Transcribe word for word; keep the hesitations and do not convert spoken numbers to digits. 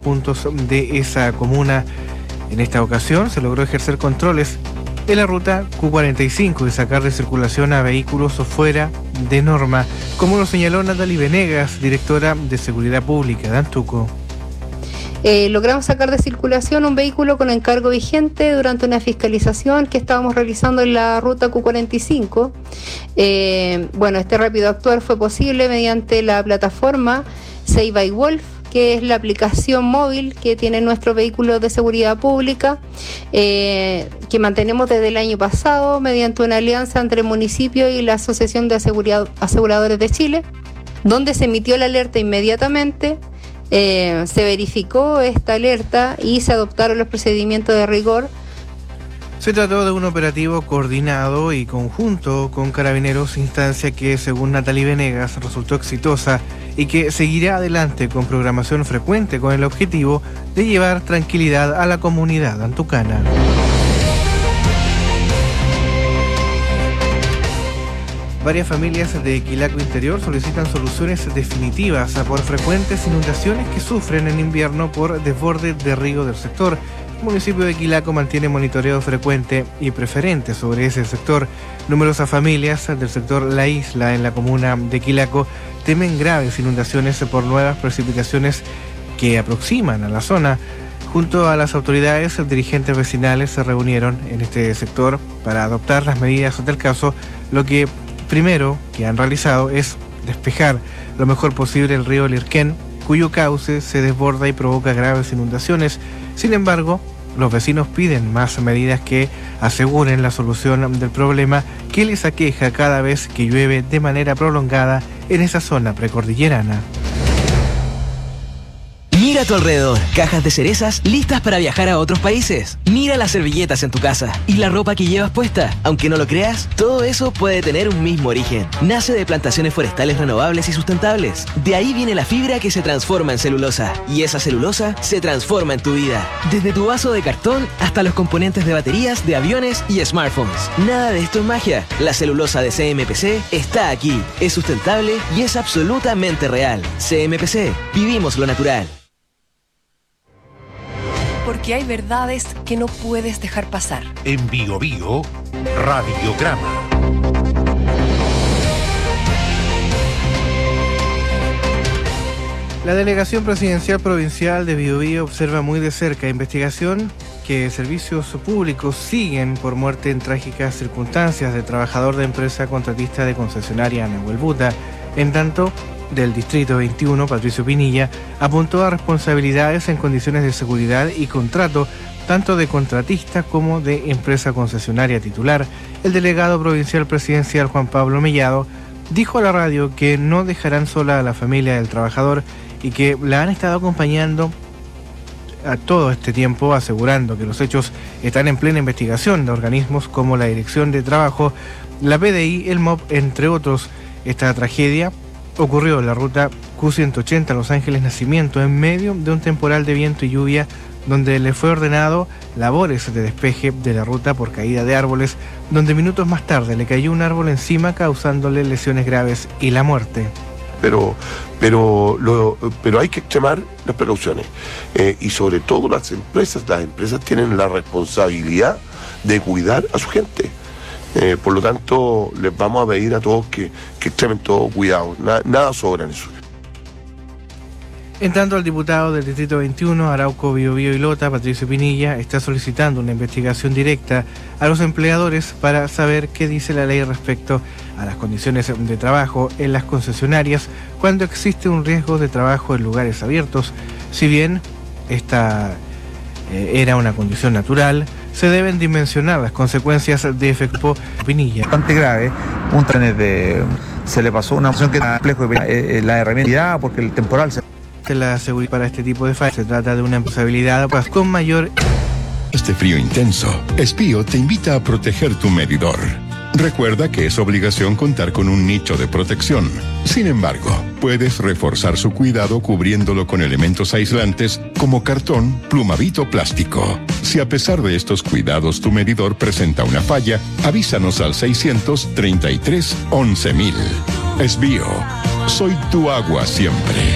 puntos de esa comuna. En esta ocasión se logró ejercer controles en la ruta Q cuarenta y cinco y sacar de circulación a vehículos fuera de norma, como lo señaló Natalie Venegas, directora de Seguridad Pública de Antuco. Eh, logramos sacar de circulación un vehículo con encargo vigente durante una fiscalización que estábamos realizando en la ruta Q cuarenta y cinco. Eh, bueno, este rápido actuar fue posible mediante la plataforma Save by Wolf, que es la aplicación móvil que tiene nuestro vehículo de seguridad pública, eh, que mantenemos desde el año pasado mediante una alianza entre el municipio y la Asociación de Asegurado- Aseguradores de Chile, donde se emitió la alerta inmediatamente, eh, se verificó esta alerta y se adoptaron los procedimientos de rigor. Se trató de un operativo coordinado y conjunto con Carabineros, instancia que, según Natalie Venegas, resultó exitosa y que seguirá adelante con programación frecuente con el objetivo de llevar tranquilidad a la comunidad antucana. Varias familias de Quilaco Interior solicitan soluciones definitivas por frecuentes inundaciones que sufren en invierno por desborde de río del sector. El municipio de Quilaco mantiene monitoreo frecuente y preferente sobre ese sector. Numerosas familias del sector La Isla en la comuna de Quilaco temen graves inundaciones por nuevas precipitaciones que aproximan a la zona. Junto a las autoridades, dirigentes vecinales se reunieron en este sector para adoptar las medidas del caso. Lo que primero que han realizado es despejar lo mejor posible el río Lirquén, cuyo cauce se desborda y provoca graves inundaciones. Sin embargo, los vecinos piden más medidas que aseguren la solución del problema que les aqueja cada vez que llueve de manera prolongada en esa zona precordillerana. Mira a tu alrededor, cajas de cerezas listas para viajar a otros países. Mira las servilletas en tu casa y la ropa que llevas puesta. Aunque no lo creas, todo eso puede tener un mismo origen. Nace de plantaciones forestales renovables y sustentables. De ahí viene la fibra que se transforma en celulosa. Y esa celulosa se transforma en tu vida. Desde tu vaso de cartón hasta los componentes de baterías de aviones y smartphones. Nada de esto es magia. La celulosa de C M P C está aquí. Es sustentable y es absolutamente real. C M P C. Vivimos lo natural. Porque hay verdades que no puedes dejar pasar. En Bio Bio, Radiograma. La Delegación Presidencial Provincial de Biobío observa muy de cerca investigación que servicios públicos siguen por muerte en trágicas circunstancias de trabajador de empresa contratista de concesionaria Nahuel Buta. En tanto, del Distrito veintiuno, Patricio Pinilla, apuntó a responsabilidades en condiciones de seguridad y contrato, tanto de contratista como de empresa concesionaria titular. El delegado provincial presidencial Juan Pablo Mellado dijo a la radio que no dejarán sola a la familia del trabajador y que la han estado acompañando a todo este tiempo, asegurando que los hechos están en plena investigación de organismos como la Dirección de Trabajo, la P D I, el M O P, entre otros. Esta tragedia ocurrió en la ruta Q ciento ochenta Los Ángeles Nacimiento en medio de un temporal de viento y lluvia, donde le fue ordenado labores de despeje de la ruta por caída de árboles, donde minutos más tarde le cayó un árbol encima causándole lesiones graves y la muerte. Pero, pero, lo, pero hay que extremar las precauciones eh, y sobre todo las empresas, las empresas tienen la responsabilidad de cuidar a su gente. Eh, por lo tanto, les vamos a pedir a todos que, que extremen todo cuidado, nada, nada sobra en eso. En tanto, el diputado del Distrito veintiuno, Arauco, Biobío y Lota, Patricio Pinilla, está solicitando una investigación directa a los empleadores para saber qué dice la ley respecto a las condiciones de trabajo en las concesionarias cuando existe un riesgo de trabajo en lugares abiertos. Si bien esta eh, era una condición natural, se deben dimensionar las consecuencias de efecto Pinilla. Bastante grave, un tren de se le pasó una opción que es complejo de la herramienta porque el temporal se la seguridad para este tipo de fallas. Se trata de una responsabilidad pues, con mayor. Este frío intenso, Espío te invita a proteger tu medidor. Recuerda que es obligación contar con un nicho de protección. Sin embargo, puedes reforzar su cuidado cubriéndolo con elementos aislantes como cartón, plumavit o plástico. Si a pesar de estos cuidados tu medidor presenta una falla, avísanos al seiscientos treinta y tres once mil. Espío, soy tu agua siempre.